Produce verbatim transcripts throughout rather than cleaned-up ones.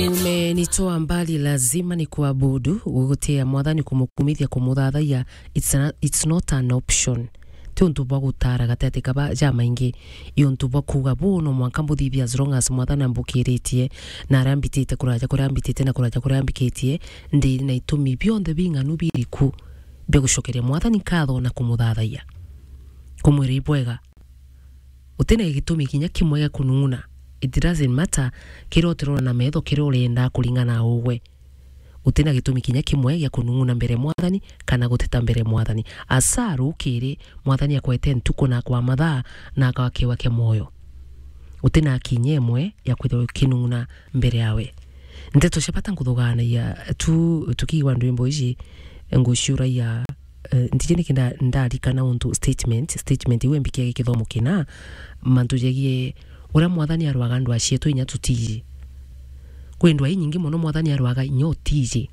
Umenitoa mbali, lazima ni kuabudu. Ugutia mwathani kumukumithia kumuthathaiya, it's, it's not an option. Ti untu bwa gutara gatete kaba jama ingi i untu bwa kuga buno mwanka muthithia as long as mwathani ambukiritie na arambitite kuraja kurambitite na kuraja kurambikitie ndi na itumi bionthe bing'anu biriku bya gucokeria mwathani katho na kumuthathaiya kumwira ibwega utene gitumi kinya kimwe gya kunung'una. It doesn't matter kiro tirona na metho kiro urenda kulingana uwe utena gitumi kinya kimwe gya kunung'una mbere mwathani kana guteta mbere mwathani asaru kiri mwathani akwete ntuko na kwa mathaa na akawakiwa ke moyo utena kinyemwe ya kwithwa kinung'una mbere yawe ndeto shapata nguthugana ya tu tukiwa ndwimbo ici ngushura ya uh, ndijeni kinda ndarikana untu statement statement iwe mbikia kithomo kina mantu jegie ura mwathani arwaga andu acietu inya tutiji kwendwa nyingi muno mwathani arwaga inyo tiji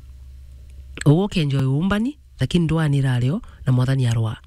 ugo kenjo yumbani lakini ndwani rareo na mwathani arwa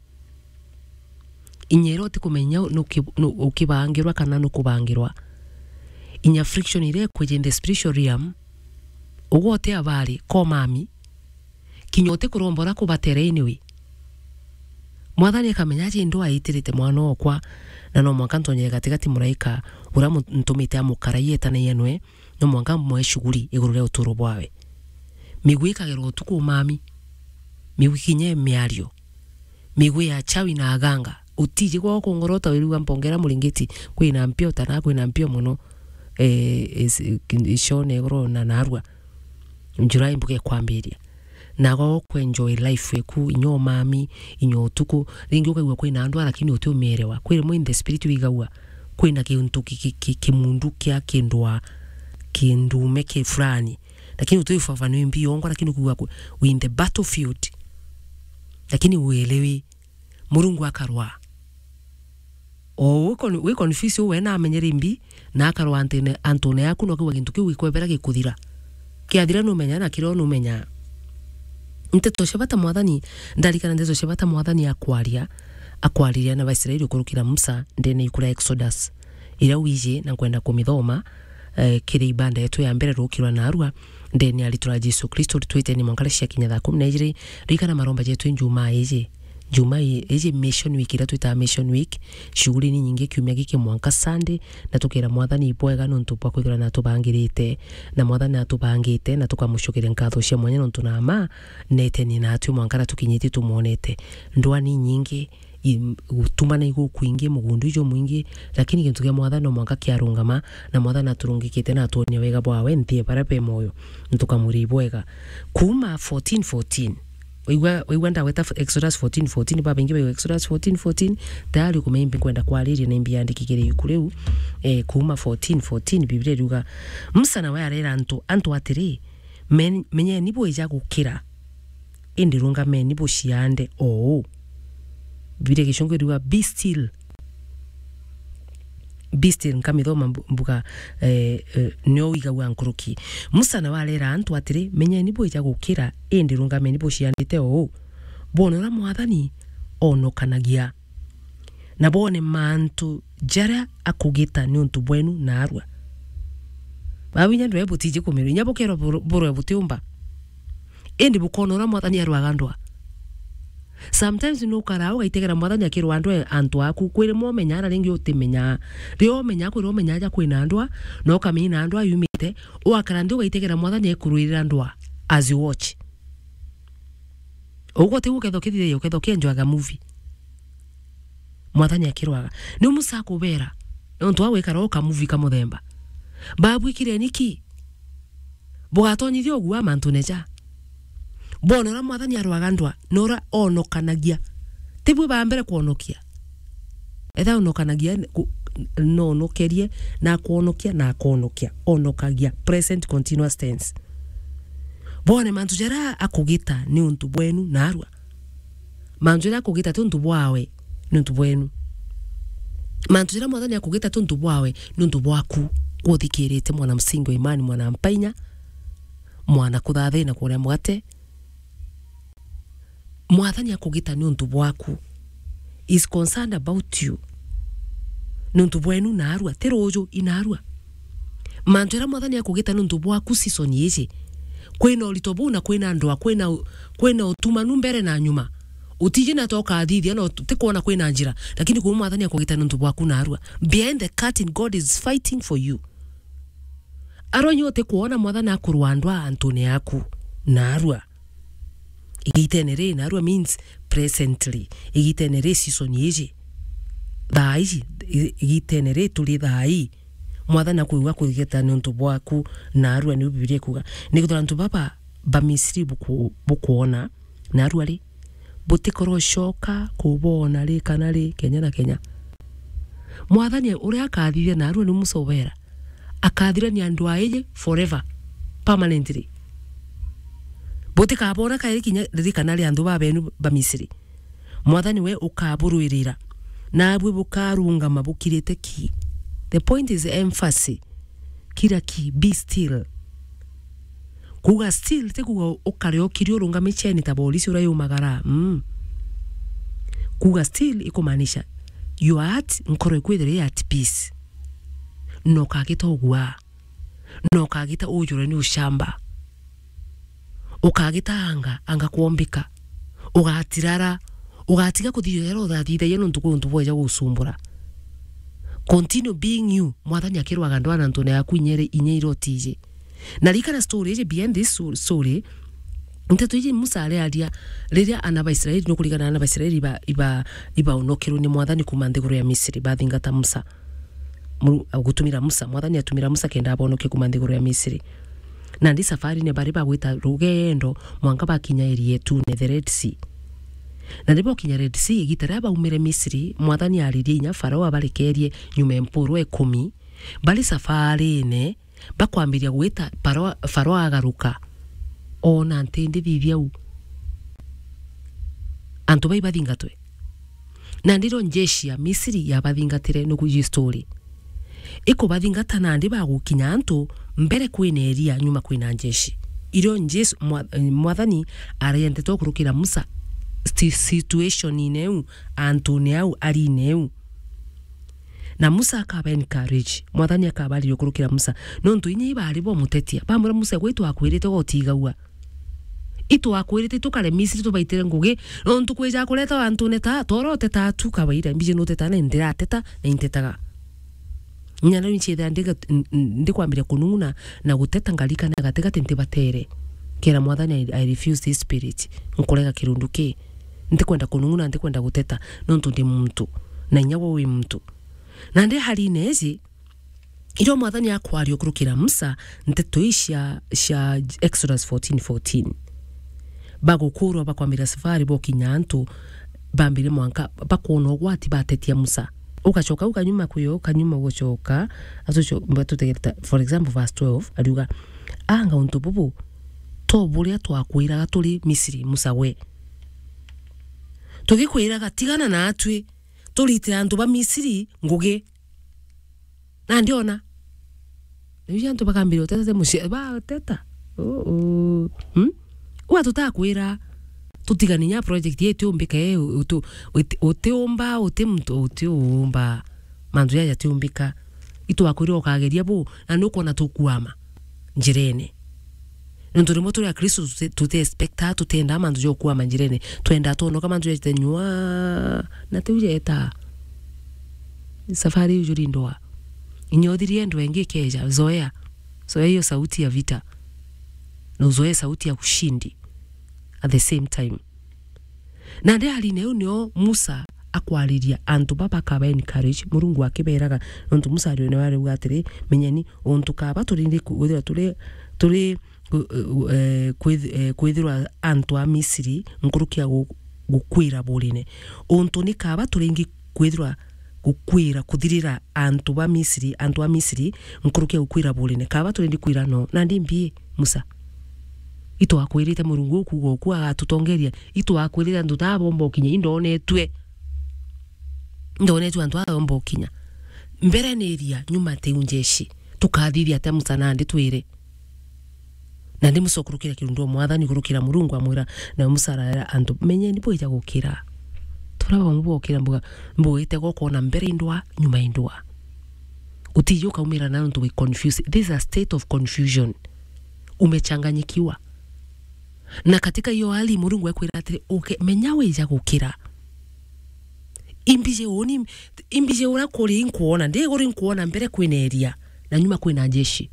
inyero ti kumenya ukibangirwa kana nukubangirwa inya friction ile kweje in the spiritual realm ugo te abari ko mami kinyote kurombora kubatere anyway mwathani akamenya je ndo aitirite mwana okwa na no mwanka ntonye gatigati muraika ura ntumite amukaraiyeta na yenwe no mwanka mwe shuguri iguru le uturo bwawe migwikagero utuku mami migwikinye miario migwi ya chawi na aganga utiji kwa kongorota wiruga mpongera mulingiti kwina mpio tana kwina mpio muno eh ishone gro na narwa mjurai mbuke kwambiria nago kwenjoy life yeku inyo mami inyo utuku ringi ukagwa kwina andu lakini utumerewa kwire mo in the spirit wigawa kwina kintu kimundu kya kindwa kindume ke fulani lakini utuifafanui mbio ngo lakini kuwa we in the battlefield lakini uelewi Murungu akarwa o we confuse we na amenyere mbi na akarwa antene antone yaku no kwa kintu kiwi kwebera gikuthira kiathira no menya na kiro no menya nteto shabata mwathani ndarikana ndezo shabata mwathani akwaria akwariria na Vaisiraeli kurukira Musa ndene ikura Exodus ira wije na kwenda kumithoma uh, kire ibanda yetu ya mbere rukirwa na arua ndene alitura Jesu Kristo twite ni mwankale cia kinya thaa kumi na igiri rikana maromba yetu njuma eje njuma eje mission week ira twita mission week shughuli ni nyingi kiumia giki mwanka Sunday na tukira mwathani ibwega no ntupwa kwithira na tubangirite na mwathani atubangite na tukamushukire nkatho cia mwanya no tunama nete ni na atu mwankara tukinyiti tumonete ndwani nyingi utumana igu kuingi mugundu ijo mwingi lakini kintu kya mwathani no mwanka kiarungama na mwathani aturungikite na atonya wega bwawe ntie parape moyo ntukamuri ibwega kuma fourteen fourteen we we wenda weta Exodus fourteen fourteen baba ingi we Exodus fourteen fourteen tayari kumeimbi kwenda kwaliria na imbi andikikire yukureu eh kuma fourteen fourteen Biblia ruga Musa na wayarera antu antu atiri men menye nibo ija gukira indi runga men nibo shiande oh Biblia kishongo ruga be still be still nkamithoma mbuga eh, eh no iga wankuruki Musa na walera antu atiri menya nibo ija gukira indi runga men nibo shiandite oh bonora mwathani onokanagia na bone mantu jara akugita ni untu bwenu na arwa babinya ndwe butije kumiro nyabo kero boro butumba indi bukonora mwathani arwagandwa sometimes no karao gaitegera mwathani akirwa andwe antu aku kwire mo menyana ringi utimenya rio menya kwire menya ja kwina andwa no kamina andwa yumite o akara ndio gaitegera mwathani ekurwirira andwa as you watch ugo te ukethokithire ukethokia njwaga movie mwathani akirwaga ni Musa kubera ntu awekara oka movie kamuthemba babu ikire niki bogatonyithio ogwa mantu neja bonora mwathani arwagandwa nora onokanagia tibwe bambere kuonokia etha onokanagia no nokerie na kuonokia na kuonokia onokagia present continuous tense bone mantu jara akugita ni untu bwenu na arwa mantu jara akugita tu untu bwawe ni untu bwenu mantu jara mwathani akugita tu untu bwawe ni untu bwaku kuthikirite mwana msingo imani mwana mpainya mwana kuthathe na kuria mwate mwathani akugita ni untu bwaku is concerned about you ni untu bwenu na arwa terojo inarwa manjera mwathani akugita nundu bwaku season yici kwina ulitobu na kwina ndoa kwina kwina utumanu mbere na nyuma utije na toka thithia no tikuona kwina njira lakini kwa mwathani akugita nundu bwaku na arua behind the curtain God is fighting for you aro nyote kuona mwathani akurwandwa antone yaku na arua igitenere na arua means presently igitenere season yici thai igitenere tuli thai mwathani akuiga kugita nundu bwaku na arua ni Biblia kuga ni kuthora ntu baba ba Misiri buku bukuona na arua ri butikoro shoka kubona ri kana ri Kenya na Kenya mwathani uria akathithia na arua ni musovera akathira ni andu aije forever permanently butika bona kairi kinya ri kana ri andu ba benu ba Misiri mwathani we ukaburuirira na abwe bukarunga mabukirite ki. The point is emphasis kira ki be still kuga still te kuga ukare okiri urunga mecheni tabolisi ura yumagara mm. kuga still ikumaanisha you are at nkoro ikwithire at peace no kagita ogwa no kagita ujure ni ushamba ukagita anga anga kuombika ugatirara ugatiga kuthiyero thathitha yeno ntuko ntubo ya gusumbura continue being you mwathani akirwaga ndwana ntone yaku inyere inyeiro tije na rikana story je behind this story nteto ije musale alia riria anaba Israeli no kurigana anaba Israeli ba iba iba onokero ni mwathani kumandhiguru ya Misiri bathingata Musa gutumira Musa mwathani atumira Musa kenda abonoke kumandhiguru ya Misiri na ndi safari ne bari bagwita rugendo mwanga bakinya eri yetu ne the Red Sea na ndipo kinya Red Sea gitara ba umire Misiri mwathani aririe inya Farao abarekerie nyuma empuru ekumi bali safari ne bakwambiria gwita Farao Farao agaruka ona ntende thithia u antu bai bathingatwe na ndiro njeshi ya Misiri ya bathingatire no kuji story iko bathingata na ndi bagukinya antu mbere kwina eria nyuma kwina njeshi iro njeshi mwathani ariendete kurukira Musa situation ineu antone au ari ineu na Musa akaba encourage mwathani akabali yokurukira Musa no ntu inyi bari bo mutetia bamura Musa gwitu akwirite gotigaua itu akwirite tukare Misiri tubaitire ngugi no ntu kweja kureta antone ta torote ta tuka baira mbije no teta na ndira teta na intetaga nyana nichitha ndiga ndikwambira kununa na guteta ngalika na gatega tente batere kera mwathani I, I refuse this spirit nkorega kirunduke ndikwenda kununguna ndikwenda guteta nontu ndi muntu na nyawo wi muntu na ndi hali nezi iro mwathani akwari okurukira Musa nteto isha sha Exodus fourteen fourteen bagukuru bakwamira safari bokinyantu bambire mwanka bakono gwati batetia Musa ukachoka ukanyuma kuyo kanyuma gochoka azocho mbatutegereta for example verse twelve aliuga anga untu bubu to buria twakwiraga tuli Misiri Musa we tugikwiraga tigana na atwi tulite antu ba Misiri nguge na ndiona niyo antu bakambira tete mushi ba teta oh oh hm wa tutakwira tutiganinya project yetu umbika e utu uteomba utemto uteomba mandu ya tumbika itu akwira okageria bu na nuko na tukuama njirene nontu moto ya Kristo tute expecta tutenda mandu yo kuama njirene twenda tono kama mandu ya nywa na tuje eta safari yuri ndoa inyodhirie ndo wengi keja zoea so hiyo sauti ya vita na uzoe sauti ya kushindi at the same time na ndi aline unyo Musa akwariria antu baba kaba encourage murungu akiberaga nontu Musa ari ne wari ugatire menyani ontu kaba turindi kuthira turi turi kwithirwa antu a Misiri nkurukia gukwira burine ontu ni kaba turingi kwithirwa gukwira kuthirira antu ba Misiri antu a Misiri nkurukia gukwira burine kaba turindi kwira no na ndimbi Musa ito akwirite murungu kugo kwa atutongeria ito akwirite antu tabombo kinya indone twe ndone tu antu abombo kinya mbere neria nyuma te unjeshi tukathiria ate Musa na ndi twire na ndi Musa kurukira kirundo mwathani kurukira murungu amwira na Musa ara antu menye ndi boija gukira turaba mubokira mbuga mbuite gokona mbere indwa nyuma indwa utiyo kaumira na ntu we confuse. This is a state of confusion. Umechanganyikiwa. Na katika hiyo hali Murungu ekwira atiri okay menyawe ija gukira. Imbije oni imbije ura kuri nkuona ndi gori nkuona mbere kwineria na nyuma kwina jeshi.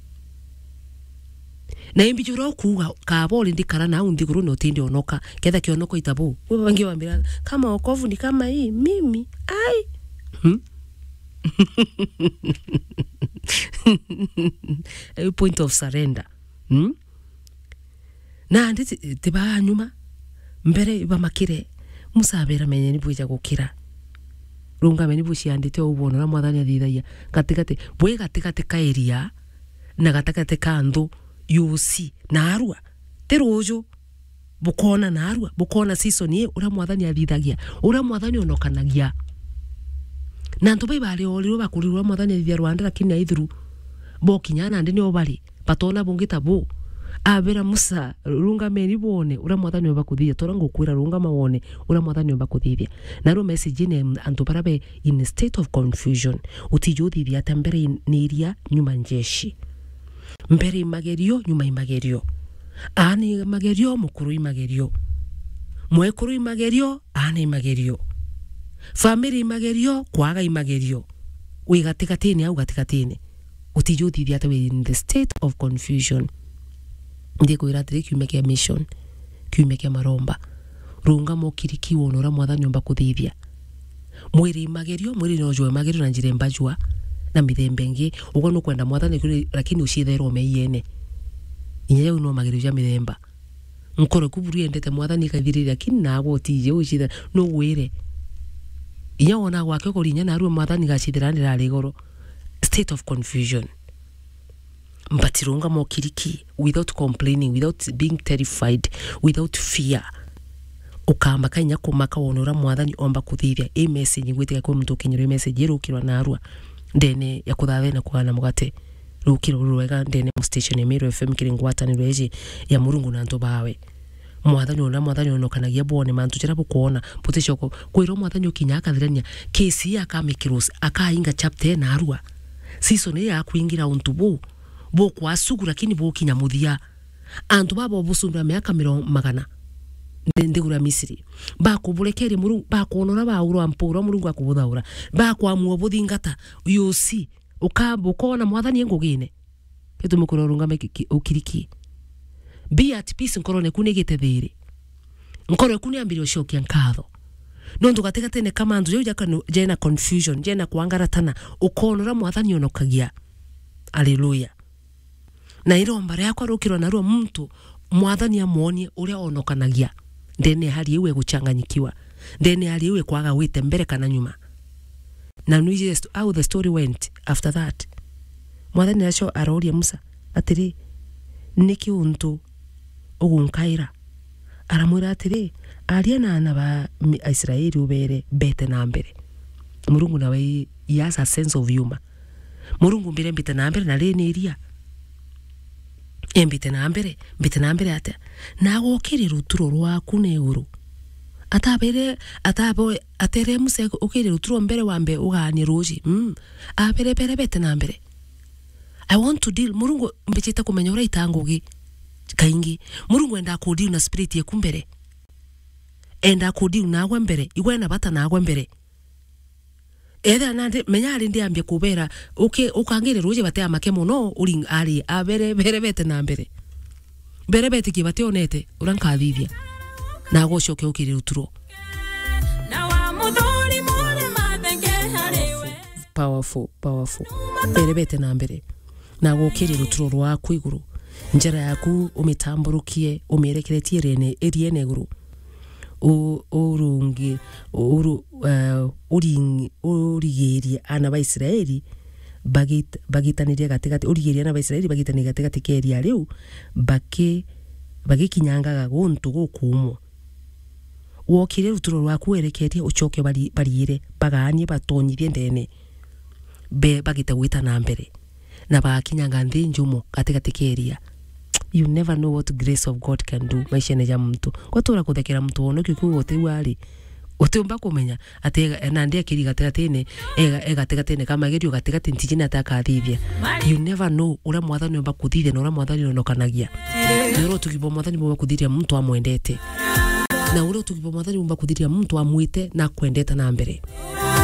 Na imbije ura kuga kabole ndikara na undi guru no tindi onoka ketha kionoko itabu. Wewe wangi wambira kama okovu ni kama hii mimi ai. Hmm? A point of surrender. Hmm? Na ndi tiba nyuma mbere bamakire musabera menye nibuja gukira. Runga meni bushi andite ubono na mwathani athithaia gatigate bwe gatigate ka area na gatigate ka ndu yusi na arua terojo bukona na arua bukona season ye ura mwathani athithagia ura mwathani onokanagia na ndu bale oliro bakurirwa mwathani athithia Rwanda lakini aithuru bokinyana ndi ni obali patona bungita bu abera musa runga meni bone ura mwathani obakuthia tora ngukwira runga mawone ura mwathani obakuthia na ro message ne antu barabe in a state of confusion utijuthithia atambere niria nyuma njeshi mbere imagerio nyuma imagerio ani imagerio mukuru imagerio mwekuru imagerio ani imagerio family imagerio kwaga imagerio wigatikatini au gatikatini utijuthithia atawe in the state of confusion. Ndi kwira atiri kiumekia mission kiumekia maromba runga mokiriki wonora mwathani omba kuthithia mwiri magerio mwiri no jwe magerio na njire mbajwa na mithembe ngi ugo no kwenda mwathani lakini ushithero meiyene inye no magerio ja mithemba nkoro kuburu endete mwathani kathirira lakini nago tije ushitha no wire inya wona gwake ko rinya na ruo mwathani gachithiranira rigoro state of confusion. Mbatirunga mokiriki without complaining, without being terrified, without fear. Ukamba kanya kumaka wonora mwathani omba kuthithia e message ngwitika kwa mtu kinyiro message irukirwa na arua ndene ya kuthathe na kuana mugate rukiro ruwega ndene mu station ya Meru F M kiringwataniro eji ya Murungu na nto bawe mwathani ona mwathani onokanagia bone mantu jira bukuona putishoko kwiro mwathani ukinyaka thirania kesi akamikirus akainga chapter na arua season ya kuingira untubu boku asugu lakini boki nyamuthia antu babo busundura miaka miro magana ndigura Misiri ba kuburekere Murungu ba kuonora ba uro ampura Murungu akubuthaura ba kwa muobuthingata yusi ukabo kona mwathani ngugine kitu mukurorunga meki ukiriki be at peace nkorone kunigite thiri nkoro kuni ambiro shoki nkatho no ndugateka tene kama antu yo jakano jena confusion jena kuangaratana ukonora mwathani onokagia. Hallelujah. Na iro mbare yakwa rukirwa na ruo mtu mwathani amuonie uria onokanagia ndene hali iwe guchanganyikiwa ndene hali iwe kwaga wite mbere kana nyuma. Na no just how the story went after that. Mwathani acio aroria Musa atiri niki untu ugunkaira aramwira atiri aria na ana ba Israeli ubere bete na mbere. Murungu nawe he has a sense of humor. Murungu mbere bete na mbere na rene iria embite na mbere bete na mbere ate na gokire ruturo rwaku ne uru atabere atabo atere Musa okire ruturo mbere wambe ugani roji mm abere bere bete na mbere. I want to deal Murungu mbechita kumenya ura itangugi kaingi Murungu enda ku deal na spirit ye kumbere enda ku deal na agwa mbere igwe na bata na agwa mbere etha nande menya ali ndi ambye kubera uke ukangire roje bate amake muno uri ali abere bere bete na mbere bere bete ki bate onete urankathithia na goshoke ukire ruturo na wa muthuri mure mathenge hariwe powerful powerful bere bete na mbere na gokire ruturo rwaku iguru njera yaku umitamburukie umirekeretie rene eriene iguru o orungi oru uri uri ana ba Israeli bagit bagitaniria gatigati uri ana ba Israeli bagitaniria gatigati keria riu bake bagikinyangaga guntu gukumo wokire ruturo rwaku ereketie uchoke bari barire baganie batonyithie ndene be bagita gwita na mbere na bakinyanga nthi njumo gatigati keria. You never know what grace of God can do maisha ne ja mtu kwatura kuthekera mtu ono kikuo te wali utumba kumenya ati na ndia kiri gatagatene ega ega gatagatene kama gerio gatagatene tijina atakathithia. You never know ura mwathani omba kuthithia na ura mwathani onokanagia. Nero tukibo mwathani omba kuthithia mtu amwendete na ura tukibo mwathani omba kuthithia mtu amwite na kwendeta na mbere.